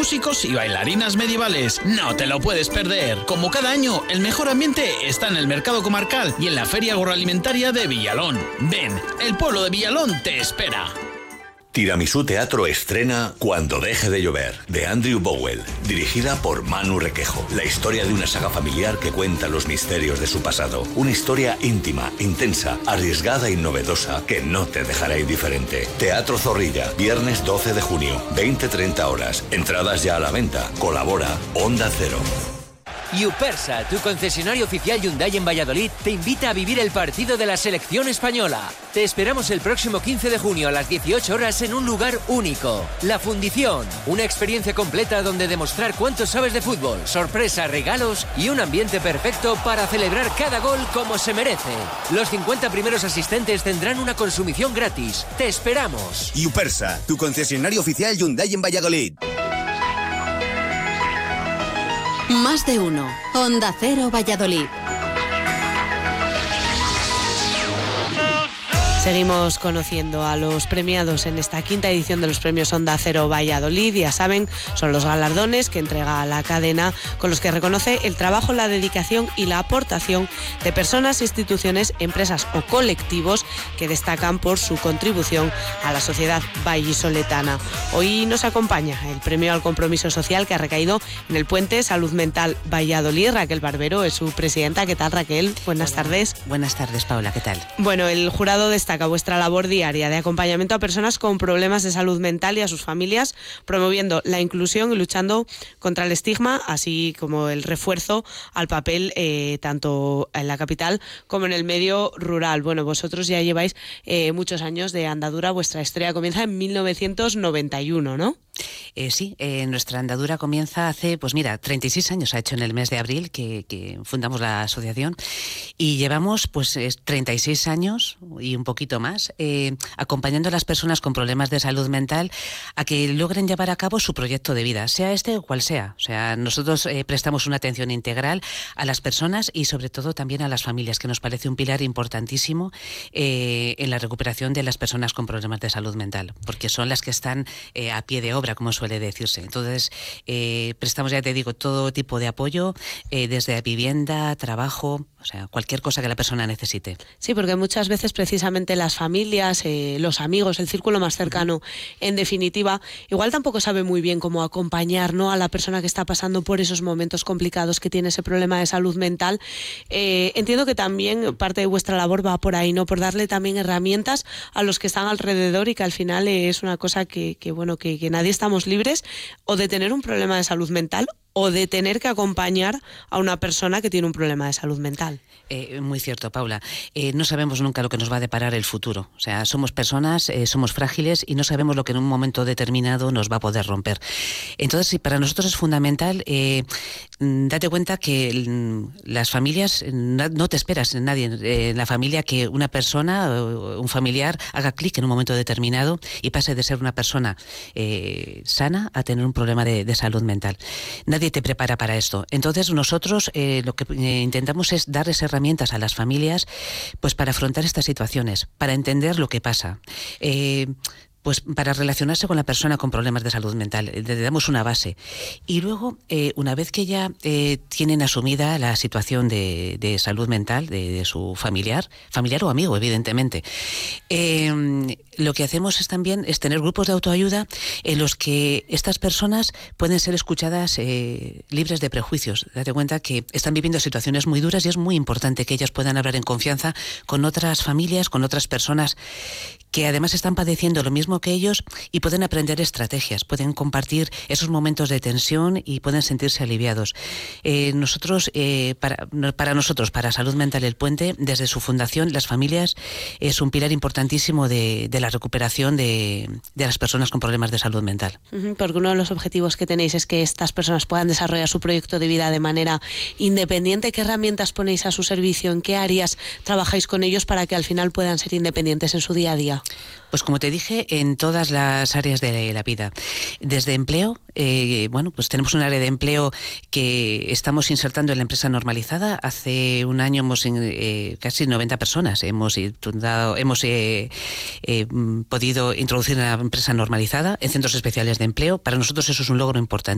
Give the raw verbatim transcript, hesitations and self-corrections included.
músicos y bailarinas medievales. No te lo puedes perder. Como cada año, el mejor ambiente está en el Mercado Comarcal y en la Feria Agroalimentaria de Villalón. Ven, el pueblo de Villalón te espera. Tiramisú Teatro estrena Cuando deje de llover, de Andrew Bowell, dirigida por Manu Requejo. La historia de una saga familiar que cuenta los misterios de su pasado. Una historia íntima, intensa, arriesgada y novedosa que no te dejará indiferente. Teatro Zorrilla, viernes doce de junio, veinte treinta horas. Entradas ya a la venta. Colabora Onda Cero. Yupersa, tu concesionario oficial Hyundai en Valladolid, te invita a vivir el partido de la selección española. Te esperamos el próximo quince de junio a las dieciocho horas en un lugar único. La Fundición, una experiencia completa donde demostrar cuánto sabes de fútbol, sorpresa, regalos y un ambiente perfecto para celebrar cada gol como se merece. Los cincuenta primeros asistentes tendrán una consumición gratis. Te esperamos. Yupersa, tu concesionario oficial Hyundai en Valladolid. Más de uno. Onda Cero Valladolid. Seguimos conociendo a los premiados en esta quinta edición de los premios Onda Cero Valladolid. Ya saben, son los galardones que entrega la cadena con los que reconoce el trabajo, la dedicación y la aportación de personas, instituciones, empresas o colectivos que destacan por su contribución a la sociedad vallisoletana. Hoy nos acompaña el premio al compromiso social que ha recaído en el Puente Salud Mental Valladolid. Raquel Barbero es su presidenta. ¿Qué tal, Raquel? Buenas Hola. tardes. Buenas tardes, Paula. ¿Qué tal? Bueno, el jurado destaca vuestra labor diaria de acompañamiento a personas con problemas de salud mental y a sus familias, promoviendo la inclusión y luchando contra el estigma, así como el refuerzo al papel eh, tanto en la capital como en el medio rural. Bueno, vosotros ya lleváis eh, muchos años de andadura. Vuestra historia comienza en mil novecientos noventa y uno, ¿no? Eh, sí, eh, nuestra andadura comienza hace, pues mira, treinta y seis años ha hecho en el mes de abril que, que fundamos la asociación y llevamos pues treinta y seis años y un poquito más eh, acompañando a las personas con problemas de salud mental a que logren llevar a cabo su proyecto de vida, sea este o cual sea. O sea, nosotros eh, prestamos una atención integral a las personas y sobre todo también a las familias, que nos parece un pilar importantísimo eh, en la recuperación de las personas con problemas de salud mental, porque son las que están eh, a pie de obra, como suele decirse. Entonces, eh, prestamos, ya te digo, todo tipo de apoyo, eh, desde vivienda, trabajo, o sea, cualquier cosa que la persona necesite. Sí, porque muchas veces precisamente las familias, eh, los amigos, el círculo más cercano, en definitiva, igual tampoco sabe muy bien cómo acompañar, ¿no?, a la persona que está pasando por esos momentos complicados, que tiene ese problema de salud mental. Eh, entiendo que también parte de vuestra labor va por ahí, ¿no?, por darle también herramientas a los que están alrededor y que al final eh, es una cosa que, que bueno, que, que nadie estamos libres o de tener un problema de salud mental o de tener que acompañar a una persona que tiene un problema de salud mental. Eh, muy cierto, Paula. Eh, no sabemos nunca lo que nos va a deparar el futuro. O sea, somos personas, eh, somos frágiles y no sabemos lo que en un momento determinado nos va a poder romper. Entonces, sí, para nosotros es fundamental, eh, date cuenta que mm, las familias, no, no te esperas en nadie, eh, en la familia, que una persona, un familiar, haga clic en un momento determinado y pase de ser una persona eh, sana a tener un problema de, de salud mental. Nadie te prepara para esto. Entonces, nosotros eh, lo que eh, intentamos es darles herramientas a las familias pues para afrontar estas situaciones, para entender lo que pasa. Eh, Pues para relacionarse con la persona con problemas de salud mental, le damos una base. Y luego, eh, una vez que ya eh, tienen asumida la situación de, de salud mental de, de su familiar, familiar o amigo, evidentemente, eh, lo que hacemos es también es tener grupos de autoayuda en los que estas personas pueden ser escuchadas eh, libres de prejuicios. Date cuenta que están viviendo situaciones muy duras y es muy importante que ellas puedan hablar en confianza con otras familias, con otras personas que además están padeciendo lo mismo que ellos y pueden aprender estrategias, pueden compartir esos momentos de tensión y pueden sentirse aliviados. Eh, nosotros, eh, para, para nosotros, para Salud Mental El Puente, desde su fundación, las familias es un pilar importantísimo de, de la recuperación de, de las personas con problemas de salud mental. Uh-huh, porque uno de los objetivos que tenéis es que estas personas puedan desarrollar su proyecto de vida de manera independiente. ¿Qué herramientas ponéis a su servicio? ¿En qué áreas trabajáis con ellos para que al final puedan ser independientes en su día a día? Pues como te dije, en todas las áreas de la vida. Desde empleo, eh, bueno, pues tenemos un área de empleo que estamos insertando en la empresa normalizada. Hace un año hemos eh, casi noventa personas hemos, dado, hemos eh, eh, podido introducir en la empresa normalizada en centros especiales de empleo. Para nosotros eso es un logro importante.